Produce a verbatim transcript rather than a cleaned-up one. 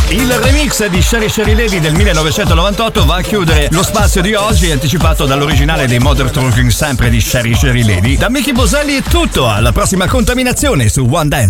Il remix di Sherry Sherry Lady del millenovecentonovantotto va a chiudere lo spazio di oggi, anticipato dall'originale dei Modern Talking, sempre di Sherry Sherry Lady. Da Mickey Boselli è tutto, alla prossima contaminazione su One Dance.